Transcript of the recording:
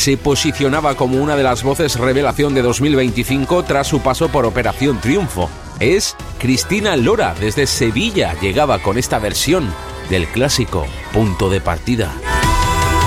se posicionaba como una de las voces revelación de 2025 tras su paso por Operación Triunfo. Es Cristina Lora, desde Sevilla llegaba con esta versión del clásico Punto de Partida.